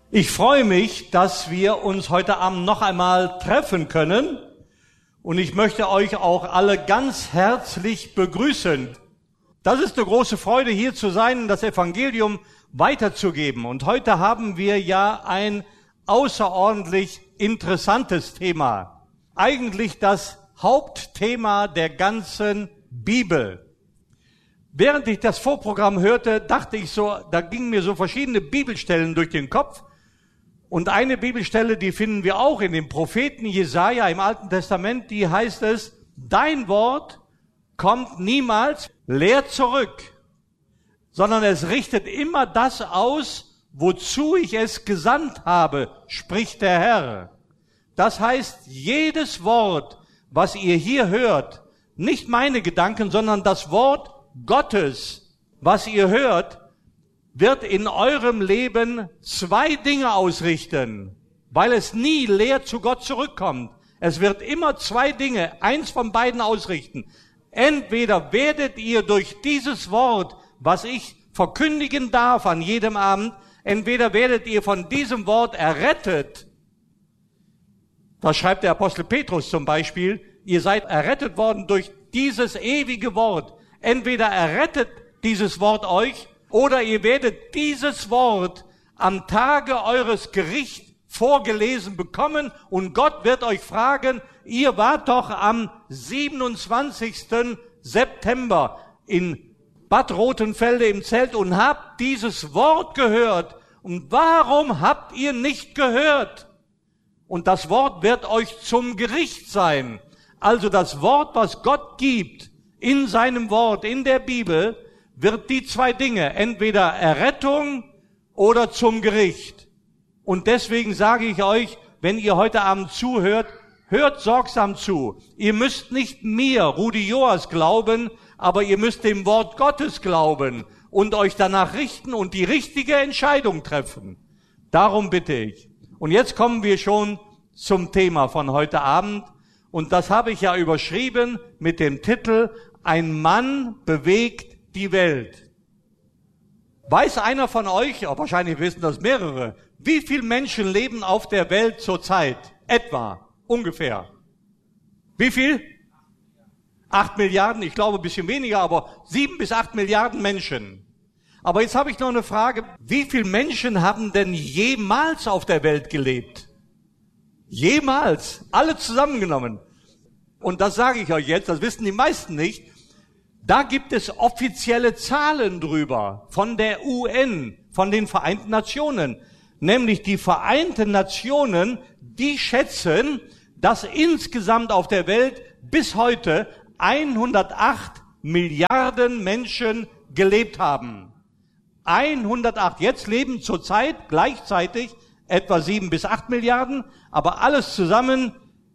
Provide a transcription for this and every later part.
Ich freue mich, dass wir uns heute Abend noch einmal treffen können und ich möchte euch auch alle ganz herzlich begrüßen. Das ist eine große Freude, hier zu sein und das Evangelium weiterzugeben. Und heute haben wir ja ein außerordentlich interessantes Thema. Eigentlich das Hauptthema der ganzen Bibel. Während ich das Vorprogramm hörte, dachte ich so, da gingen mir so verschiedene Bibelstellen durch den Kopf. Und eine Bibelstelle, die finden wir auch in dem Propheten Jesaja im Alten Testament, die heißt es, dein Wort kommt niemals leer zurück, sondern es richtet immer das aus, wozu ich es gesandt habe, spricht der Herr. Das heißt, jedes Wort, was ihr hier hört, nicht meine Gedanken, sondern das Wort Gottes, was ihr hört, wird in eurem Leben zwei Dinge ausrichten, weil es nie leer zu Gott zurückkommt. Es wird immer zwei Dinge, eins von beiden ausrichten. Entweder werdet ihr durch dieses Wort, was ich verkündigen darf an jedem Abend, entweder werdet ihr von diesem Wort errettet. Das schreibt der Apostel Petrus zum Beispiel. Ihr seid errettet worden durch dieses ewige Wort. Entweder errettet dieses Wort euch, oder ihr werdet dieses Wort am Tage eures Gerichts vorgelesen bekommen und Gott wird euch fragen, ihr wart doch am 27. September in Bad Rothenfelde im Zelt und habt dieses Wort gehört. Und warum habt ihr nicht gehört? Und das Wort wird euch zum Gericht sein. Also das Wort, was Gott gibt in seinem Wort, in der Bibel, wird die zwei Dinge, entweder Errettung oder zum Gericht. Und deswegen sage ich euch, wenn ihr heute Abend zuhört, hört sorgsam zu. Ihr müsst nicht mir, Rudi Joas, glauben, aber ihr müsst dem Wort Gottes glauben und euch danach richten und die richtige Entscheidung treffen. Darum bitte ich. Und jetzt kommen wir schon zum Thema von heute Abend. Und das habe ich ja überschrieben mit dem Titel, ein Mann bewegt die Welt. Weiß einer von euch, wahrscheinlich wissen das mehrere, wie viele Menschen leben auf der Welt zurzeit? Etwa, ungefähr. Wie viel? 8 Milliarden, ich glaube ein bisschen weniger, aber 7 bis 8 Milliarden Menschen. Aber jetzt habe ich noch eine Frage, wie viele Menschen haben denn jemals auf der Welt gelebt? Jemals, alle zusammengenommen. Und das sage ich euch jetzt, das wissen die meisten nicht. Da gibt es offizielle Zahlen drüber von der UN, von den Vereinten Nationen. Nämlich die Vereinten Nationen, die schätzen, dass insgesamt auf der Welt bis heute 108 Milliarden Menschen gelebt haben. 108. Jetzt leben zurzeit gleichzeitig etwa 7 bis 8 Milliarden, aber alles zusammen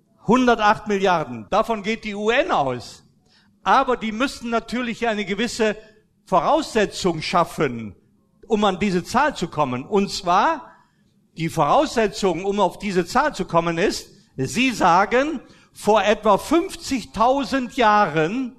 108 Milliarden. Davon geht die UN aus. Aber die müssen natürlich eine gewisse Voraussetzung schaffen, um an diese Zahl zu kommen. Und zwar, die Voraussetzung, um auf diese Zahl zu kommen, ist, sie sagen, vor etwa 50.000 Jahren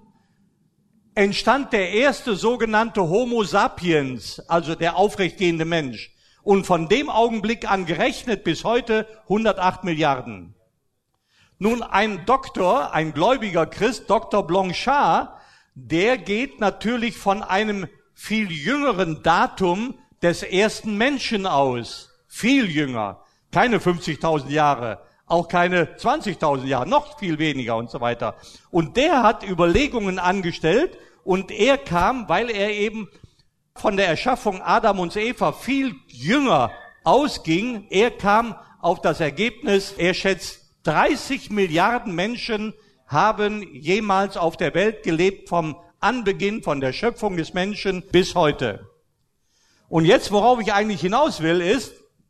entstand der erste sogenannte Homo sapiens, also der aufrechtgehende Mensch. Und von dem Augenblick an gerechnet bis heute 108 Milliarden. Nun, ein Doktor, ein gläubiger Christ, Dr. Blanchard, der geht natürlich von einem viel jüngeren Datum des ersten Menschen aus. Viel jünger. Keine 50.000 Jahre, auch keine 20.000 Jahre, noch viel weniger und so weiter. Und der hat Überlegungen angestellt und er kam, weil er eben von der Erschaffung Adam und Eva viel jünger ausging, er kam auf das Ergebnis, er schätzt, 30 Milliarden Menschen haben jemals auf der Welt gelebt vom Anbeginn, von der Schöpfung des Menschen bis heute. Und jetzt, worauf ich eigentlich hinaus will, ist,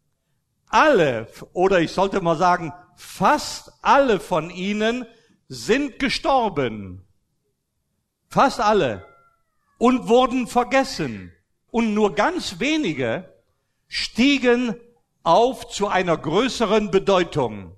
alle, oder ich sollte mal sagen, fast alle von ihnen sind gestorben. Fast alle. Und wurden vergessen. Und nur ganz wenige stiegen auf zu einer größeren Bedeutung.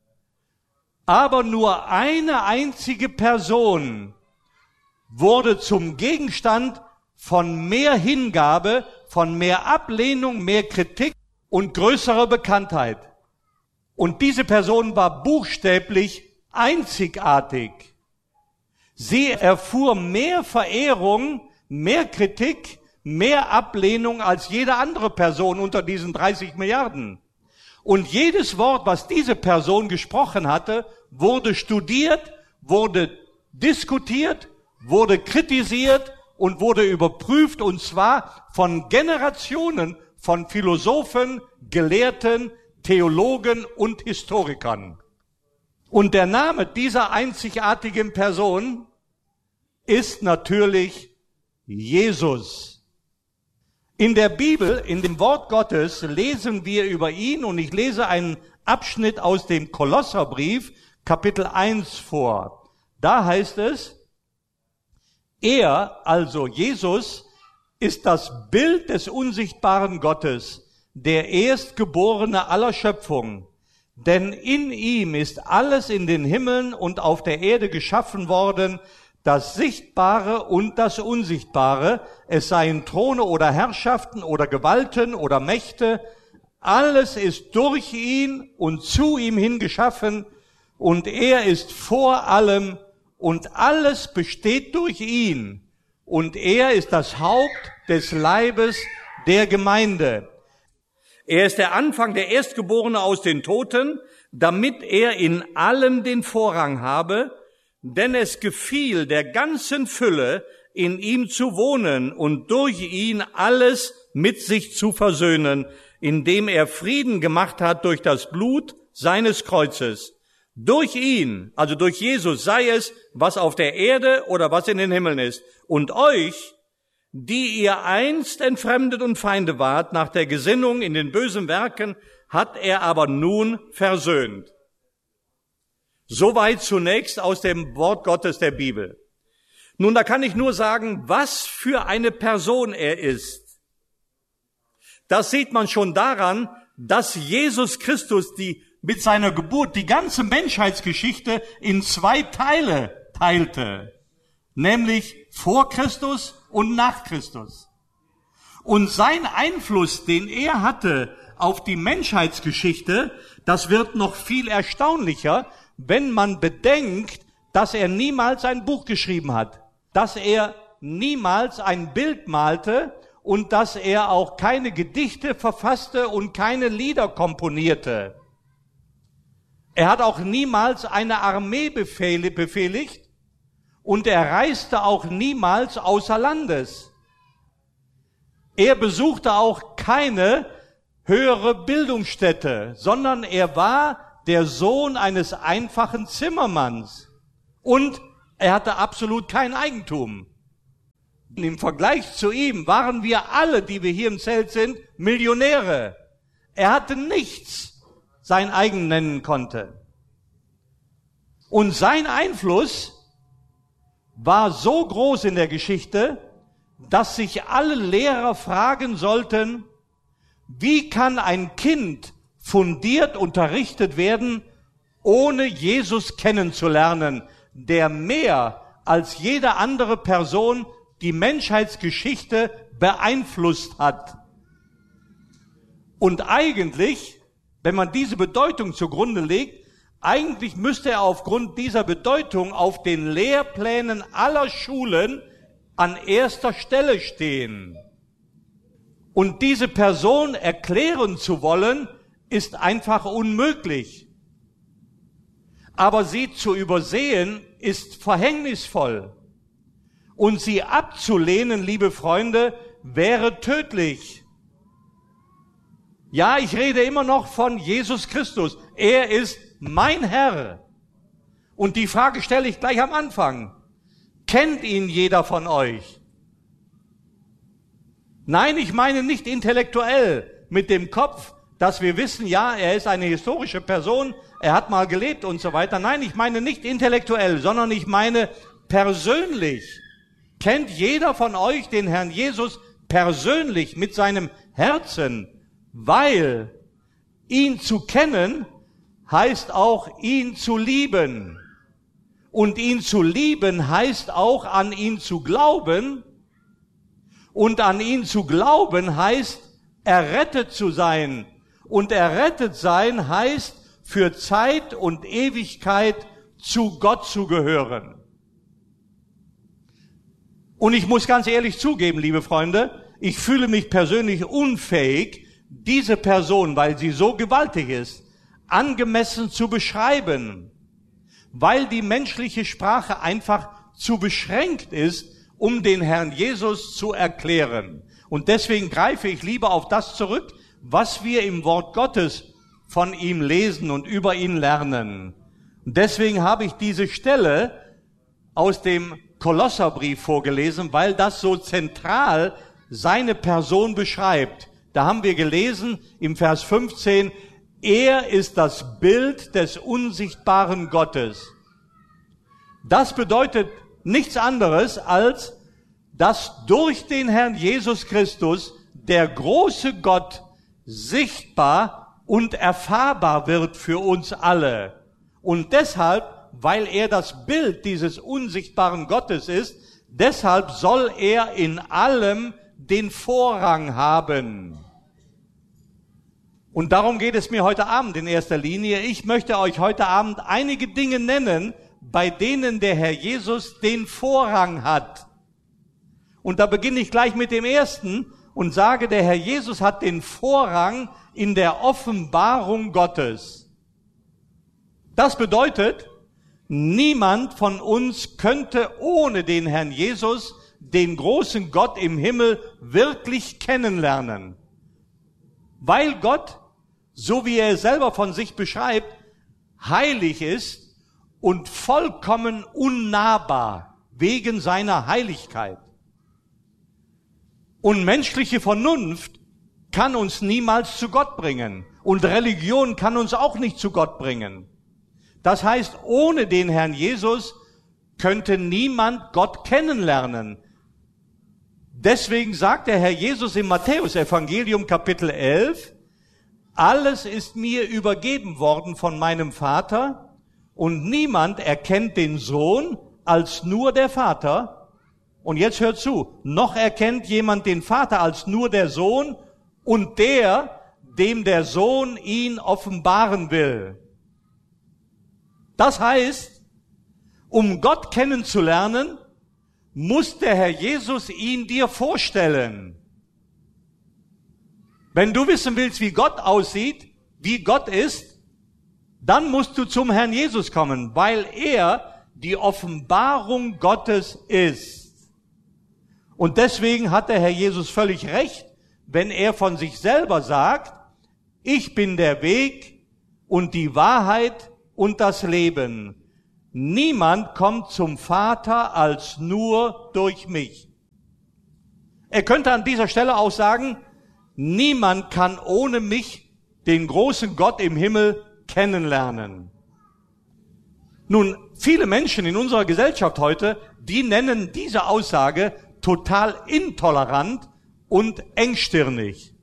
Aber nur eine einzige Person wurde zum Gegenstand von mehr Hingabe, von mehr Ablehnung, mehr Kritik und größere Bekanntheit. Und diese Person war buchstäblich einzigartig. Sie erfuhr mehr Verehrung, mehr Kritik, mehr Ablehnung als jede andere Person unter diesen 30 Milliarden. Und jedes Wort, was diese Person gesprochen hatte, wurde studiert, wurde diskutiert, wurde kritisiert und wurde überprüft, und zwar von Generationen von Philosophen, Gelehrten, Theologen und Historikern. Und der Name dieser einzigartigen Person ist natürlich Jesus. In der Bibel, in dem Wort Gottes, lesen wir über ihn, und ich lese einen Abschnitt aus dem Kolosserbrief, Kapitel 1 vor. Da heißt es: Er, also Jesus, ist das Bild des unsichtbaren Gottes, der Erstgeborene aller Schöpfung. Denn in ihm ist alles in den Himmeln und auf der Erde geschaffen worden, das Sichtbare und das Unsichtbare, es seien Throne oder Herrschaften oder Gewalten oder Mächte, alles ist durch ihn und zu ihm hin geschaffen, und er ist vor allem, und alles besteht durch ihn, und er ist das Haupt des Leibes der Gemeinde. Er ist der Anfang, der Erstgeborene aus den Toten, damit er in allem den Vorrang habe, denn es gefiel der ganzen Fülle, in ihm zu wohnen und durch ihn alles mit sich zu versöhnen, indem er Frieden gemacht hat durch das Blut seines Kreuzes. Durch ihn, also durch Jesus, sei es, was auf der Erde oder was in den Himmeln ist, und euch, die ihr einst entfremdet und Feinde wart, nach der Gesinnung in den bösen Werken, hat er aber nun versöhnt. Soweit zunächst aus dem Wort Gottes der Bibel. Nun, da kann ich nur sagen, was für eine Person er ist. Das sieht man schon daran, dass Jesus Christus mit seiner Geburt die ganze Menschheitsgeschichte in 2 Teile teilte, nämlich vor Christus und nach Christus. Und sein Einfluss, den er hatte auf die Menschheitsgeschichte, das wird noch viel erstaunlicher, wenn man bedenkt, dass er niemals ein Buch geschrieben hat, dass er niemals ein Bild malte und dass er auch keine Gedichte verfasste und keine Lieder komponierte. Er hat auch niemals eine Armee befehligt, und er reiste auch niemals außer Landes. Er besuchte auch keine höhere Bildungsstätte, sondern er war der Sohn eines einfachen Zimmermanns. Und er hatte absolut kein Eigentum. Im Vergleich zu ihm waren wir alle, die wir hier im Zelt sind, Millionäre. Er hatte nichts, sein eigen nennen konnte. Und sein Einfluss war so groß in der Geschichte, dass sich alle Lehrer fragen sollten, wie kann ein Kind fundiert unterrichtet werden, ohne Jesus kennenzulernen, der mehr als jede andere Person die Menschheitsgeschichte beeinflusst hat. Und eigentlich, wenn man diese Bedeutung zugrunde legt, eigentlich müsste er aufgrund dieser Bedeutung auf den Lehrplänen aller Schulen an erster Stelle stehen. Und diese Person erklären zu wollen, ist einfach unmöglich. Aber sie zu übersehen, ist verhängnisvoll. Und sie abzulehnen, liebe Freunde, wäre tödlich. Ja, ich rede immer noch von Jesus Christus. Er ist mein Herr. Und die Frage stelle ich gleich am Anfang. Kennt ihn jeder von euch? Nein, ich meine nicht intellektuell mit dem Kopf, dass wir wissen, ja, er ist eine historische Person, er hat mal gelebt und so weiter. Nein, ich meine nicht intellektuell, sondern ich meine persönlich. Kennt jeder von euch den Herrn Jesus persönlich mit seinem Herzen? Weil ihn zu kennen heißt auch, ihn zu lieben. Und ihn zu lieben heißt auch, an ihn zu glauben. Und an ihn zu glauben heißt, errettet zu sein. Und errettet sein heißt, für Zeit und Ewigkeit zu Gott zu gehören. Und ich muss ganz ehrlich zugeben, liebe Freunde, ich fühle mich persönlich unfähig, diese Person, weil sie so gewaltig ist, angemessen zu beschreiben, weil die menschliche Sprache einfach zu beschränkt ist, um den Herrn Jesus zu erklären. Und deswegen greife ich lieber auf das zurück, was wir im Wort Gottes von ihm lesen und über ihn lernen. Und deswegen habe ich diese Stelle aus dem Kolosserbrief vorgelesen, weil das so zentral seine Person beschreibt. Da haben wir gelesen im Vers 15, er ist das Bild des unsichtbaren Gottes. Das bedeutet nichts anderes, als dass durch den Herrn Jesus Christus der große Gott sichtbar und erfahrbar wird für uns alle. Und deshalb, weil er das Bild dieses unsichtbaren Gottes ist, deshalb soll er in allem den Vorrang haben. Und darum geht es mir heute Abend in erster Linie. Ich möchte euch heute Abend einige Dinge nennen, bei denen der Herr Jesus den Vorrang hat. Und da beginne ich gleich mit dem ersten und sage, der Herr Jesus hat den Vorrang in der Offenbarung Gottes. Das bedeutet, niemand von uns könnte ohne den Herrn Jesus den großen Gott im Himmel wirklich kennenlernen. Weil Gott, so wie er selber von sich beschreibt, heilig ist und vollkommen unnahbar wegen seiner Heiligkeit. Und menschliche Vernunft kann uns niemals zu Gott bringen. Und Religion kann uns auch nicht zu Gott bringen. Das heißt, ohne den Herrn Jesus könnte niemand Gott kennenlernen. Deswegen sagt der Herr Jesus im Matthäus-Evangelium Kapitel 11, alles ist mir übergeben worden von meinem Vater und niemand erkennt den Sohn als nur der Vater. Und jetzt hört zu, noch erkennt jemand den Vater als nur der Sohn und der, dem der Sohn ihn offenbaren will. Das heißt, um Gott kennenzulernen, muss der Herr Jesus ihn dir vorstellen. Wenn du wissen willst, wie Gott aussieht, wie Gott ist, dann musst du zum Herrn Jesus kommen, weil er die Offenbarung Gottes ist. Und deswegen hat der Herr Jesus völlig recht, wenn er von sich selber sagt, ich bin der Weg und die Wahrheit und das Leben. Niemand kommt zum Vater als nur durch mich. Er könnte an dieser Stelle auch sagen, niemand kann ohne mich den großen Gott im Himmel kennenlernen. Nun, viele Menschen in unserer Gesellschaft heute, die nennen diese Aussage total intolerant und engstirnig.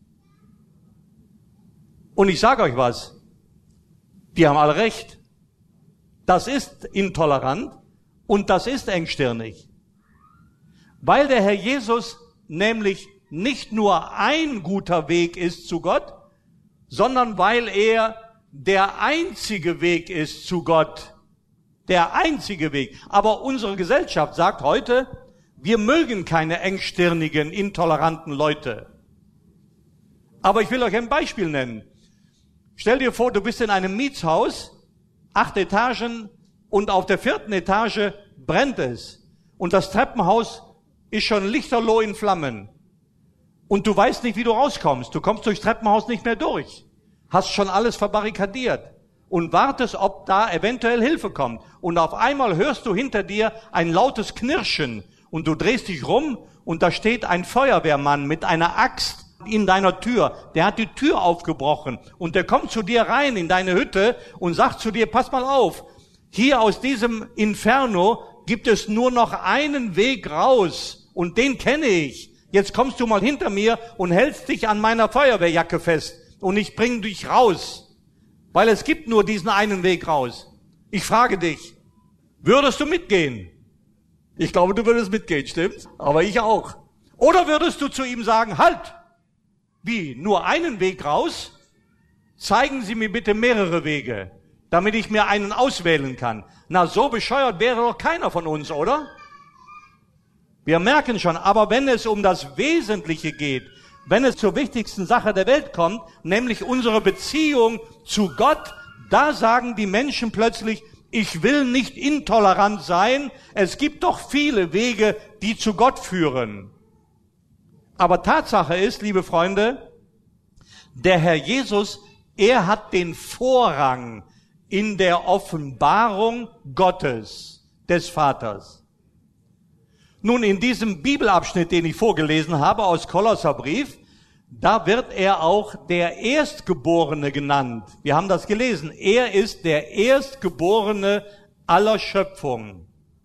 Und ich sage euch was, die haben alle recht. Das ist intolerant und das ist engstirnig. Weil der Herr Jesus nämlich nicht nur ein guter Weg ist zu Gott, sondern weil er der einzige Weg ist zu Gott. Der einzige Weg. Aber unsere Gesellschaft sagt heute, wir mögen keine engstirnigen, intoleranten Leute. Aber ich will euch ein Beispiel nennen. Stell dir vor, du bist in einem Mietshaus, 8 Etagen, und auf der 4. Etage brennt es. Und das Treppenhaus ist schon lichterloh in Flammen. Und du weißt nicht, wie du rauskommst. Du kommst durchs Treppenhaus nicht mehr durch. Hast schon alles verbarrikadiert. Und wartest, ob da eventuell Hilfe kommt. Und auf einmal hörst du hinter dir ein lautes Knirschen. Und du drehst dich rum und da steht ein Feuerwehrmann mit einer Axt in deiner Tür. Der hat die Tür aufgebrochen und der kommt zu dir rein in deine Hütte und sagt zu dir, pass mal auf, hier aus diesem Inferno gibt es nur noch einen Weg raus und den kenne ich. Jetzt kommst du mal hinter mir und hältst dich an meiner Feuerwehrjacke fest und ich bringe dich raus, weil es gibt nur diesen einen Weg raus. Ich frage dich, würdest du mitgehen? Ich glaube, du würdest mitgehen, stimmt's? Aber ich auch. Oder würdest du zu ihm sagen, halt! Wie, nur einen Weg raus? zeigen Sie mir bitte mehrere Wege, damit ich mir einen auswählen kann. Na, so bescheuert wäre doch keiner von uns, oder? Wir merken schon, aber wenn es um das Wesentliche geht, wenn es zur wichtigsten Sache der Welt kommt, nämlich unsere Beziehung zu Gott, da sagen die Menschen plötzlich, ich will nicht intolerant sein, es gibt doch viele Wege, die zu Gott führen. Aber Tatsache ist, liebe Freunde, der Herr Jesus, er hat den Vorrang in der Offenbarung Gottes, des Vaters. Nun, in diesem Bibelabschnitt, den ich vorgelesen habe aus Kolosserbrief, da wird er auch der Erstgeborene genannt. Wir haben das gelesen. Er ist der Erstgeborene aller Schöpfung.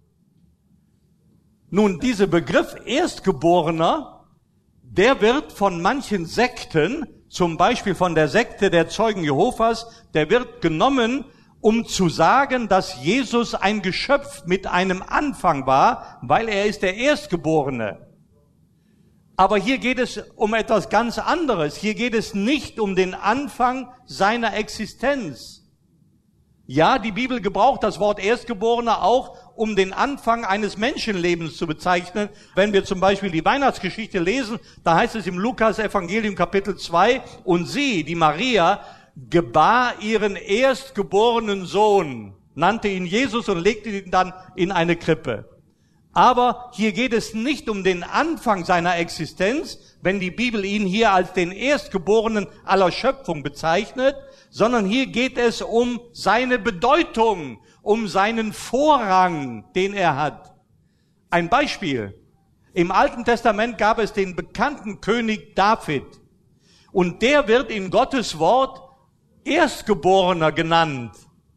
Nun, dieser Begriff Erstgeborener, der wird von manchen Sekten, zum Beispiel von der Sekte der Zeugen Jehovas, der wird genommen, um zu sagen, dass Jesus ein Geschöpf mit einem Anfang war, weil er ist der Erstgeborene. Aber hier geht es um etwas ganz anderes. Hier geht es nicht um den Anfang seiner Existenz. Ja, die Bibel gebraucht das Wort Erstgeborener auch, um den Anfang eines Menschenlebens zu bezeichnen. Wenn wir zum Beispiel die Weihnachtsgeschichte lesen, da heißt es im Lukas-Evangelium Kapitel 2, und sie, die Maria, gebar ihren erstgeborenen Sohn, nannte ihn Jesus und legte ihn dann in eine Krippe. Aber hier geht es nicht um den Anfang seiner Existenz, wenn die Bibel ihn hier als den Erstgeborenen aller Schöpfung bezeichnet, sondern hier geht es um seine Bedeutung, um seinen Vorrang, den er hat. Ein Beispiel. Im Alten Testament gab es den bekannten König David. Und der wird in Gottes Wort Erstgeborener genannt.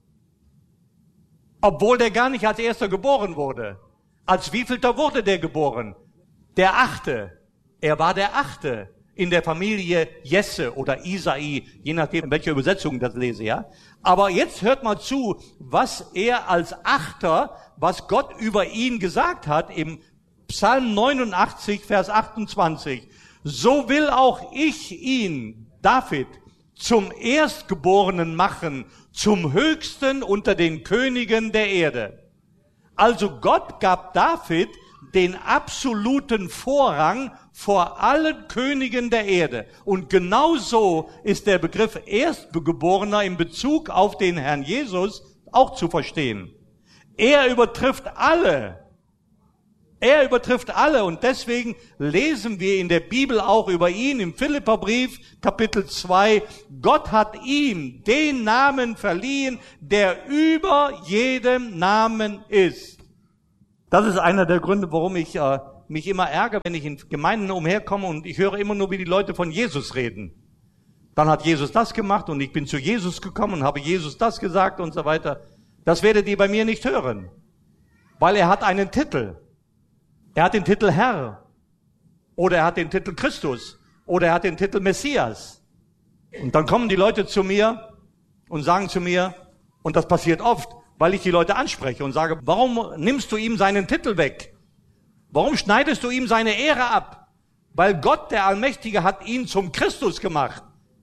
Obwohl der gar nicht als Erster geboren wurde. Als wievielter wurde der geboren? Der 8. Er war der 8. in der Familie Jesse oder Isai, je nachdem, in welcher Übersetzung ich das lese, ja. Aber jetzt hört mal zu, was er als 8., was Gott über ihn gesagt hat im Psalm 89, Vers 28. So will auch ich ihn, David, zum Erstgeborenen machen, zum Höchsten unter den Königen der Erde. Also Gott gab David den absoluten Vorrang vor allen Königen der Erde. Und genau so ist der Begriff Erstgeborener in Bezug auf den Herrn Jesus auch zu verstehen. Er übertrifft alle. Er übertrifft alle und deswegen lesen wir in der Bibel auch über ihn im Philipperbrief Kapitel 2. Gott hat ihm den Namen verliehen, der über jedem Namen ist. Das ist einer der Gründe, warum ich mich immer ärgere, wenn ich in Gemeinden umherkomme und ich höre immer nur, wie die Leute von Jesus reden. Dann hat Jesus das gemacht und ich bin zu Jesus gekommen und habe Jesus das gesagt und so weiter. Das werdet ihr bei mir nicht hören, weil er hat einen Titel. Er hat den Titel Herr oder er hat den Titel Christus oder er hat den Titel Messias. Und dann kommen die Leute zu mir und sagen zu mir, und das passiert oft, weil ich die Leute anspreche und sage, warum nimmst du ihm seinen Titel weg? Warum schneidest du ihm seine Ehre ab? Weil Gott, der Allmächtige, hat ihn zum Christus gemacht.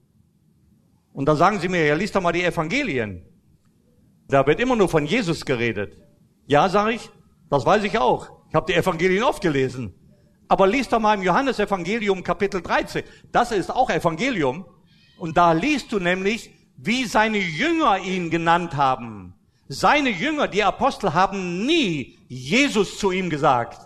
Und dann sagen sie mir, ja, lies doch mal die Evangelien. Da wird immer nur von Jesus geredet. Ja, sage ich, das weiß ich auch. Ich habe die Evangelien oft gelesen. Aber lies doch mal im Johannesevangelium Kapitel 13. Das ist auch Evangelium. Und da liest du nämlich, wie seine Jünger ihn genannt haben. Seine Jünger, die Apostel, haben nie Jesus zu ihm gesagt.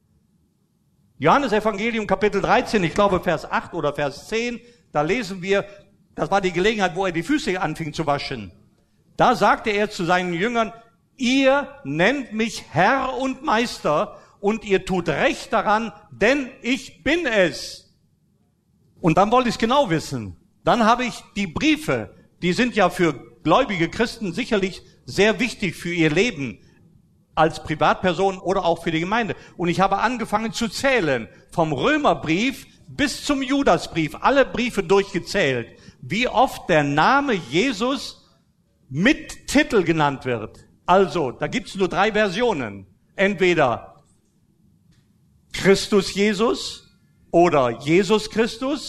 Johannesevangelium Kapitel 13, ich glaube Vers 8 oder Vers 10, da lesen wir, das war die Gelegenheit, wo er die Füße anfing zu waschen. Da sagte er zu seinen Jüngern, ihr nennt mich Herr und Meister und ihr tut recht daran, denn ich bin es. Und dann wollte ich es genau wissen. Dann habe ich die Briefe, die sind ja für gläubige Christen sicherlich sehr wichtig für ihr Leben als Privatperson oder auch für die Gemeinde. Und ich habe angefangen zu zählen, vom Römerbrief bis zum Judasbrief, alle Briefe durchgezählt, wie oft der Name Jesus mit Titel genannt wird. Also, da gibt's nur 3 Versionen. Entweder Christus Jesus oder Jesus Christus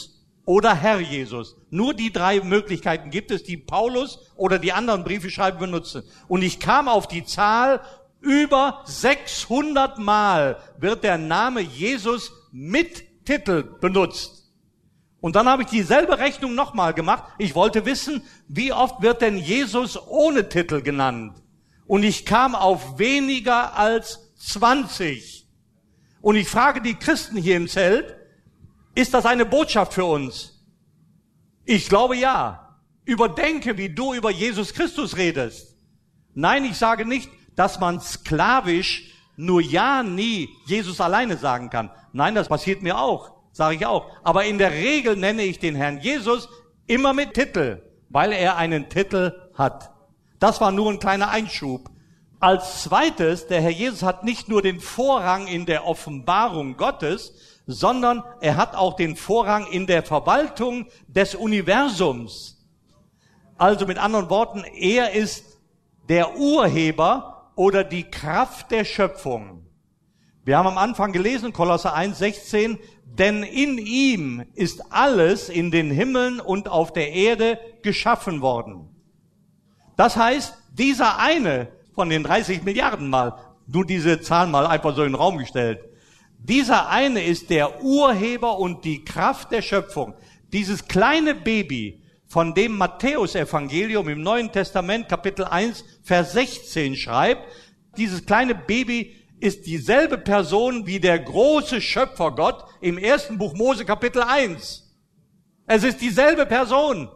oder Herr Jesus. Nur die 3 Möglichkeiten gibt es, die Paulus oder die anderen Briefeschreiber benutzen. Und ich kam auf die Zahl, über 600 Mal wird der Name Jesus mit Titel benutzt. Und dann habe ich dieselbe Rechnung nochmal gemacht. Ich wollte wissen, wie oft wird denn Jesus ohne Titel genannt? Und ich kam auf weniger als 20. Und ich frage die Christen hier im Zelt, ist das eine Botschaft für uns? Ich glaube ja. Überdenke, wie du über Jesus Christus redest. Nein, ich sage nicht, dass man sklavisch nur ja, nie Jesus alleine sagen kann. Nein, das passiert mir auch, sage ich auch. Aber in der Regel nenne ich den Herrn Jesus immer mit Titel, weil er einen Titel hat. Das war nur ein kleiner Einschub. Als zweites, der Herr Jesus hat nicht nur den Vorrang in der Offenbarung Gottes, sondern er hat auch den Vorrang in der Verwaltung des Universums. Also mit anderen Worten, er ist der Urheber oder die Kraft der Schöpfung. Wir haben am Anfang gelesen, Kolosser 1,16, denn in ihm ist alles in den Himmeln und auf der Erde geschaffen worden. Das heißt, dieser eine von den 30 Milliarden Mal, nur diese Zahl mal einfach so in den Raum gestellt, dieser eine ist der Urheber und die Kraft der Schöpfung. Dieses kleine Baby, von dem Matthäus-Evangelium im Neuen Testament, Kapitel 1, Vers 16 schreibt, dieses kleine Baby ist dieselbe Person wie der große Schöpfergott im 1. Buch Mose, Kapitel 1. Es ist dieselbe Person.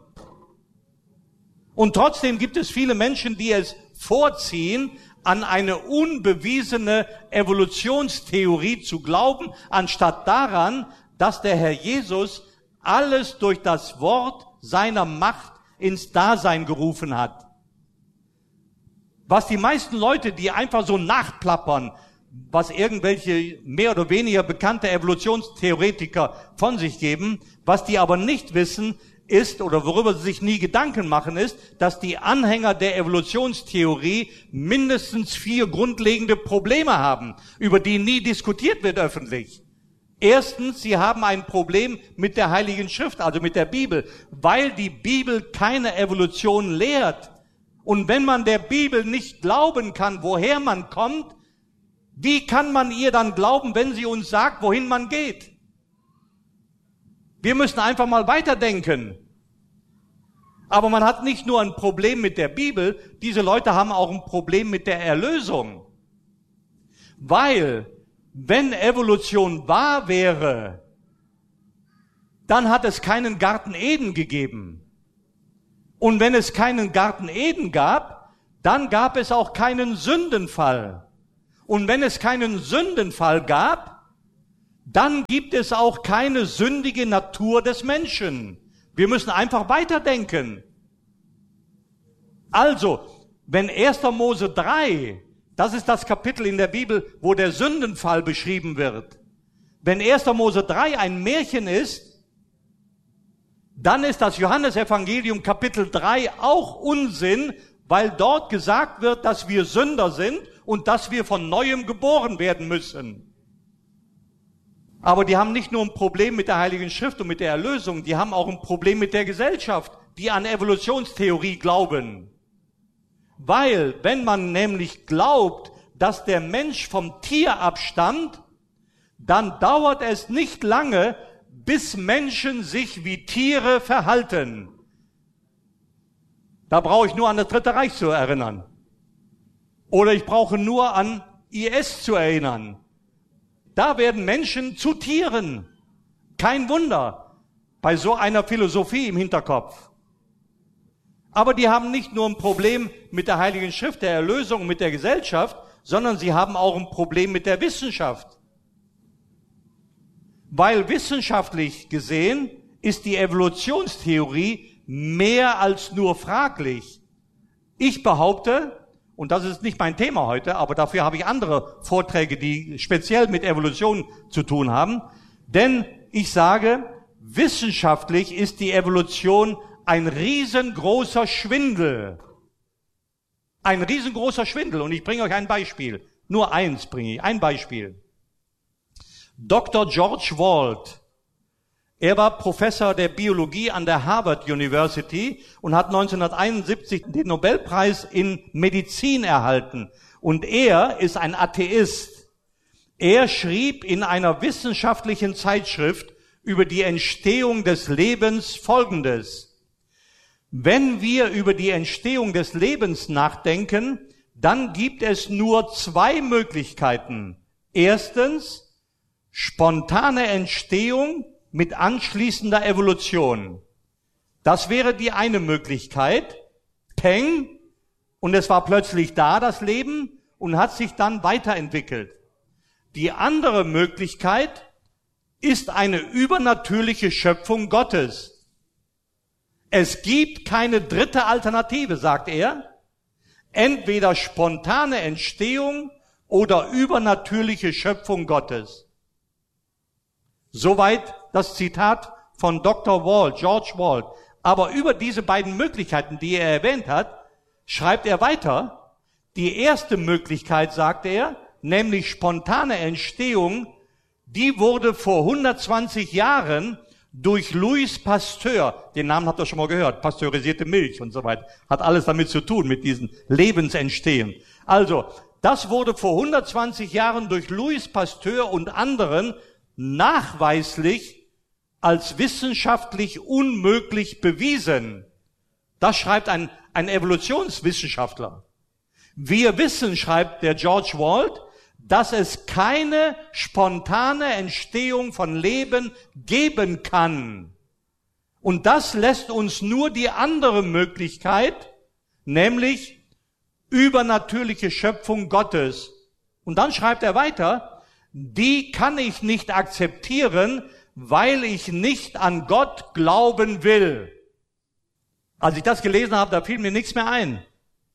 Und trotzdem gibt es viele Menschen, die es vorziehen, an eine unbewiesene Evolutionstheorie zu glauben, anstatt daran, dass der Herr Jesus alles durch das Wort seiner Macht ins Dasein gerufen hat. Was die meisten Leute, die einfach so nachplappern, was irgendwelche mehr oder weniger bekannte Evolutionstheoretiker von sich geben, was die aber nicht wissen, ist, oder worüber sie sich nie Gedanken machen, ist, dass die Anhänger der Evolutionstheorie mindestens 4 grundlegende Probleme haben, über die nie diskutiert wird öffentlich. Erstens, sie haben ein Problem mit der Heiligen Schrift, also mit der Bibel, weil die Bibel keine Evolution lehrt. Und wenn man der Bibel nicht glauben kann, woher man kommt, wie kann man ihr dann glauben, wenn sie uns sagt, wohin man geht? Wir müssen einfach mal weiterdenken. Aber man hat nicht nur ein Problem mit der Bibel, diese Leute haben auch ein Problem mit der Erlösung. Weil, wenn Evolution wahr wäre, dann hat es keinen Garten Eden gegeben. Und wenn es keinen Garten Eden gab, dann gab es auch keinen Sündenfall. Und wenn es keinen Sündenfall gab, dann gibt es auch keine sündige Natur des Menschen. Wir müssen einfach weiterdenken. Also, wenn 1. Mose 3, das ist das Kapitel in der Bibel, wo der Sündenfall beschrieben wird. Wenn 1. Mose 3 ein Märchen ist, dann ist das Johannesevangelium Kapitel 3 auch Unsinn, weil dort gesagt wird, dass wir Sünder sind und dass wir von Neuem geboren werden müssen. Aber die haben nicht nur ein Problem mit der Heiligen Schrift und mit der Erlösung, die haben auch ein Problem mit der Gesellschaft, die an Evolutionstheorie glauben. Weil, wenn man nämlich glaubt, dass der Mensch vom Tier abstammt, dann dauert es nicht lange, bis Menschen sich wie Tiere verhalten. Da brauche ich nur an das Dritte Reich zu erinnern. Oder ich brauche nur an IS zu erinnern. Da werden Menschen zu Tieren. Kein Wunder bei so einer Philosophie im Hinterkopf. Aber die haben nicht nur ein Problem mit der Heiligen Schrift, der Erlösung und mit der Gesellschaft, sondern sie haben auch ein Problem mit der Wissenschaft. Weil wissenschaftlich gesehen ist die Evolutionstheorie mehr als nur fraglich. Ich behaupte, und das ist nicht mein Thema heute, aber dafür habe ich andere Vorträge, die speziell mit Evolution zu tun haben. Denn ich sage, wissenschaftlich ist die Evolution ein riesengroßer Schwindel. Ein riesengroßer Schwindel. Und ich bringe euch ein Beispiel. Nur eins bringe ich. Ein Beispiel. Dr. George Wald. Er war Professor der Biologie an der Harvard University und hat 1971 den Nobelpreis in Medizin erhalten. Und er ist ein Atheist. Er schrieb in einer wissenschaftlichen Zeitschrift über die Entstehung des Lebens Folgendes: Wenn wir über die Entstehung des Lebens nachdenken, dann gibt es nur zwei Möglichkeiten. Erstens, spontane Entstehung mit anschließender Evolution. Das wäre die eine Möglichkeit. Peng, und es war plötzlich da, das Leben, und hat sich dann weiterentwickelt. Die andere Möglichkeit ist eine übernatürliche Schöpfung Gottes. Es gibt keine dritte Alternative, sagt er. Entweder spontane Entstehung oder übernatürliche Schöpfung Gottes. Soweit das Zitat von Dr. Walt, George Walt. Aber über diese beiden Möglichkeiten, die er erwähnt hat, schreibt er weiter. Die erste Möglichkeit, sagt er, nämlich spontane Entstehung, die wurde vor 120 Jahren durch Louis Pasteur, den Namen habt ihr schon mal gehört, pasteurisierte Milch und so weiter, hat alles damit zu tun, mit diesem Lebensentstehen. Also, das wurde vor 120 Jahren durch Louis Pasteur und anderen nachweislich als wissenschaftlich unmöglich bewiesen. Das schreibt ein Evolutionswissenschaftler. Wir wissen, schreibt der George Walt, dass es keine spontane Entstehung von Leben geben kann. Und das lässt uns nur die andere Möglichkeit, nämlich übernatürliche Schöpfung Gottes. Und dann schreibt er weiter, die kann ich nicht akzeptieren, weil ich nicht an Gott glauben will. Als ich das gelesen habe, da fiel mir nichts mehr ein.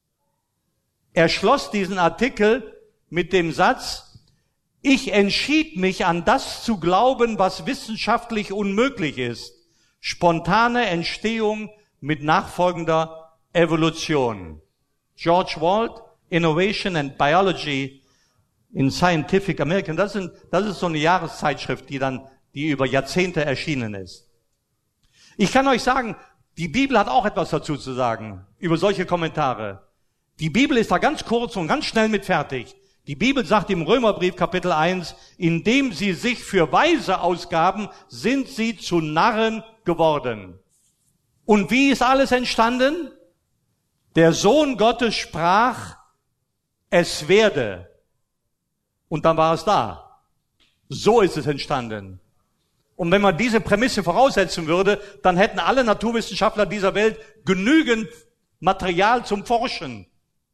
Er schloss diesen Artikel mit dem Satz, ich entschied mich an das zu glauben, was wissenschaftlich unmöglich ist. Spontane Entstehung mit nachfolgender Evolution. George Walt, Innovation and Biology in Scientific American. Das ist so eine Jahreszeitschrift, die über Jahrzehnte erschienen ist. Ich kann euch sagen, die Bibel hat auch etwas dazu zu sagen, über solche Kommentare. Die Bibel ist da ganz kurz und ganz schnell mit fertig. Die Bibel sagt im Römerbrief Kapitel 1, indem sie sich für Weise ausgaben, sind sie zu Narren geworden. Und wie ist alles entstanden? Der Sohn Gottes sprach, es werde. Und dann war es da. So ist es entstanden. Und wenn man diese Prämisse voraussetzen würde, dann hätten alle Naturwissenschaftler dieser Welt genügend Material zum Forschen.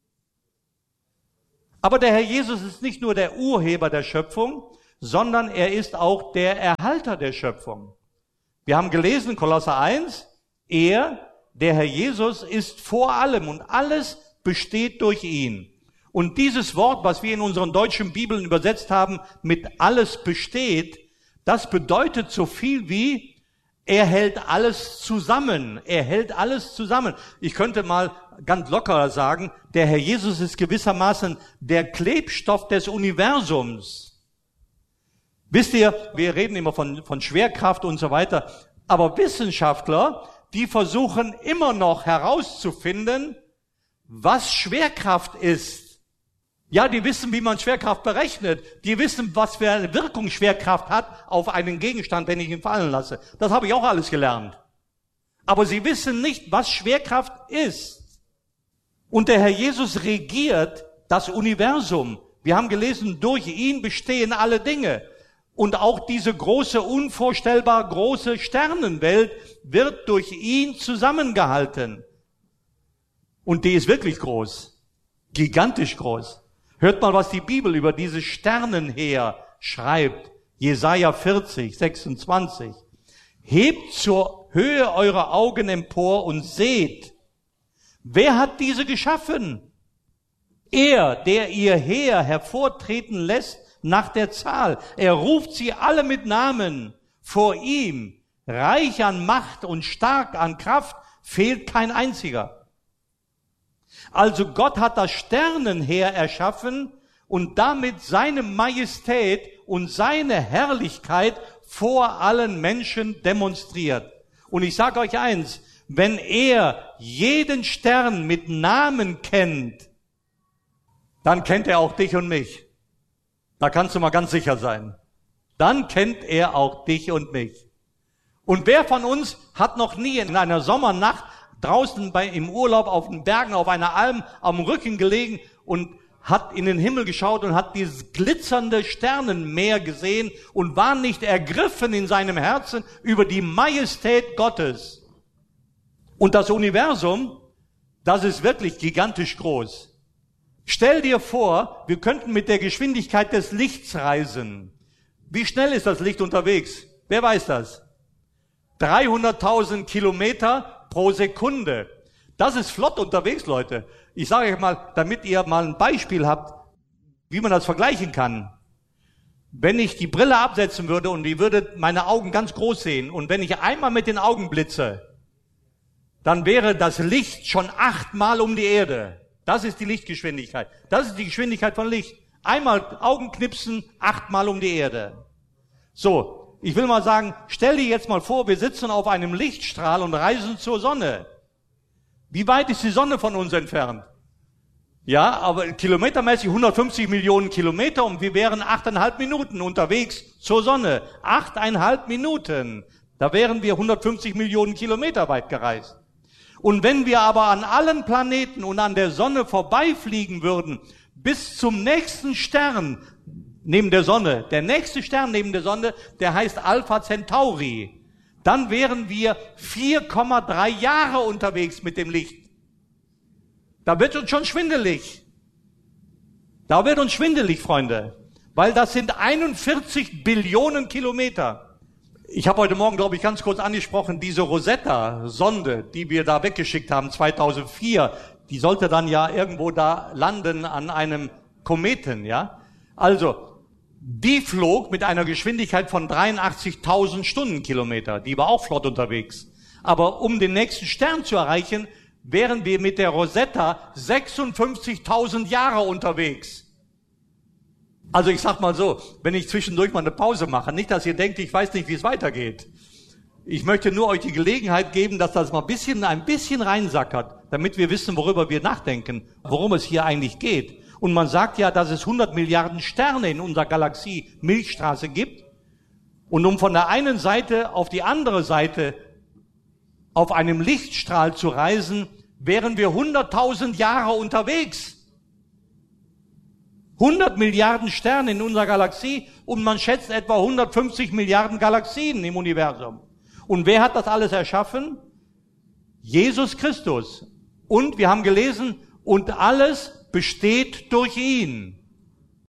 Aber der Herr Jesus ist nicht nur der Urheber der Schöpfung, sondern er ist auch der Erhalter der Schöpfung. Wir haben gelesen, Kolosser 1, der Herr Jesus, ist vor allem und alles besteht durch ihn. Und dieses Wort, was wir in unseren deutschen Bibeln übersetzt haben, mit alles besteht, das bedeutet so viel wie, er hält alles zusammen. Er hält alles zusammen. Ich könnte mal ganz locker sagen, der Herr Jesus ist gewissermaßen der Klebstoff des Universums. Wisst ihr, wir reden immer von Schwerkraft und so weiter, aber Wissenschaftler, die versuchen immer noch herauszufinden, was Schwerkraft ist. Ja, die wissen, wie man Schwerkraft berechnet. Die wissen, was für eine Wirkung Schwerkraft hat auf einen Gegenstand, wenn ich ihn fallen lasse. Das habe ich auch alles gelernt. Aber sie wissen nicht, was Schwerkraft ist. Und der Herr Jesus regiert das Universum. Wir haben gelesen, durch ihn bestehen alle Dinge. Und auch diese große, unvorstellbar große Sternenwelt wird durch ihn zusammengehalten. Und die ist wirklich groß. Gigantisch groß. Hört mal, was die Bibel über dieses Sternenheer schreibt. Jesaja 40, 26. Hebt zur Höhe eure Augen empor und seht. Wer hat diese geschaffen? Er, der ihr Heer hervortreten lässt nach der Zahl. Er ruft sie alle mit Namen. Vor ihm, reich an Macht und stark an Kraft, fehlt kein einziger. Also Gott hat das Sternenheer erschaffen und damit seine Majestät und seine Herrlichkeit vor allen Menschen demonstriert. Und ich sage euch eins, wenn er jeden Stern mit Namen kennt, dann kennt er auch dich und mich. Da kannst du mal ganz sicher sein. Dann kennt er auch dich und mich. Und wer von uns hat noch nie in einer Sommernacht draußen im Urlaub auf den Bergen, auf einer Alm am Rücken gelegen und hat in den Himmel geschaut und hat dieses glitzernde Sternenmeer gesehen und war nicht ergriffen in seinem Herzen über die Majestät Gottes. Und das Universum, das ist wirklich gigantisch groß. Stell dir vor, wir könnten mit der Geschwindigkeit des Lichts reisen. Wie schnell ist das Licht unterwegs? Wer weiß das? 300.000 Kilometer pro Sekunde. Das ist flott unterwegs, Leute. Ich sage euch mal, damit ihr mal ein Beispiel habt, wie man das vergleichen kann. Wenn ich die Brille absetzen würde und die würde meine Augen ganz groß sehen und wenn ich einmal mit den Augen blitze, dann wäre das Licht schon 8-mal um die Erde. Das ist die Lichtgeschwindigkeit. Das ist die Geschwindigkeit von Licht. Einmal Augenknipsen, 8-mal um die Erde. So, ich will mal sagen, stell dir jetzt mal vor, wir sitzen auf einem Lichtstrahl und reisen zur Sonne. Wie weit ist die Sonne von uns entfernt? Ja, aber kilometermäßig 150 Millionen Kilometer und wir wären 8,5 Minuten unterwegs zur Sonne. 8,5 Minuten. Da wären wir 150 Millionen Kilometer weit gereist. Und wenn wir aber an allen Planeten und an der Sonne vorbeifliegen würden, bis zum nächsten Stern neben der Sonne, der nächste Stern neben der Sonne, der heißt Alpha Centauri, dann wären wir 4,3 Jahre unterwegs mit dem Licht. Da wird uns schon schwindelig. Da wird uns schwindelig, Freunde, weil das sind 41 Billionen Kilometer. Ich habe heute Morgen, glaube ich, ganz kurz angesprochen, diese Rosetta-Sonde, die wir da weggeschickt haben, 2004, die sollte dann ja irgendwo da landen an einem Kometen, ja. Also, die flog mit einer Geschwindigkeit von 83.000 Stundenkilometer, die war auch flott unterwegs. Aber um den nächsten Stern zu erreichen, wären wir mit der Rosetta 56.000 Jahre unterwegs. Also ich sag mal so, wenn ich zwischendurch mal eine Pause mache, nicht, dass ihr denkt, ich weiß nicht, wie es weitergeht. Ich möchte nur euch die Gelegenheit geben, dass das mal ein bisschen reinsackert, damit wir wissen, worüber wir nachdenken, worum es hier eigentlich geht. Und man sagt ja, dass es 100 Milliarden Sterne in unserer Galaxie Milchstraße gibt. Und um von der einen Seite auf die andere Seite auf einem Lichtstrahl zu reisen, wären wir 100.000 Jahre unterwegs. 100 Milliarden Sterne in unserer Galaxie und man schätzt etwa 150 Milliarden Galaxien im Universum. Und wer hat das alles erschaffen? Jesus Christus. Und wir haben gelesen, und alles besteht durch ihn.